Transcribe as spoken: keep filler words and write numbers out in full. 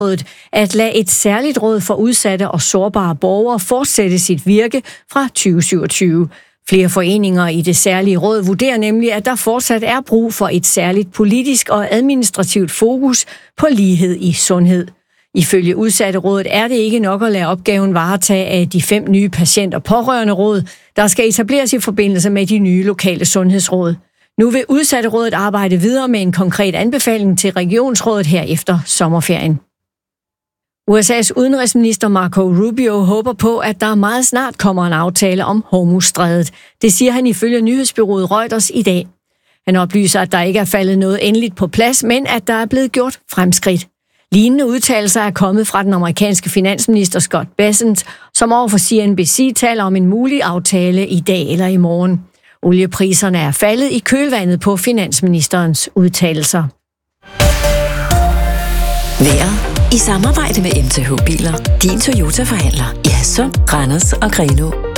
at lade et særligt råd for udsatte og sårbare borgere fortsætte sit virke fra tyve syvogtyve. Flere foreninger i det særlige råd vurderer nemlig, at der fortsat er brug for et særligt politisk og administrativt fokus på lighed i sundhed. Ifølge Udsatterådet er det ikke nok at lade opgaven varetage af de fem nye patient- og pårørende råd, der skal etableres i forbindelse med de nye lokale sundhedsråd. Nu vil Udsatterådet arbejde videre med en konkret anbefaling til regionsrådet her efter sommerferien. U S A's udenrigsminister Marco Rubio håber på, at der meget snart kommer en aftale om Hormuzstrædet. Det siger han ifølge nyhedsbureauet Reuters i dag. Han oplyser, at der ikke er faldet noget endeligt på plads, men at der er blevet gjort fremskridt. Lignende udtalelser er kommet fra den amerikanske finansminister Scott Bessent, som overfor C N B C taler om en mulig aftale i dag eller i morgen. Oliepriserne er faldet i kølvandet på finansministerens udtalelser. Vejret i samarbejde med M T H Biler. Din Toyota-forhandler i Hadsund, Randers og Grenaa.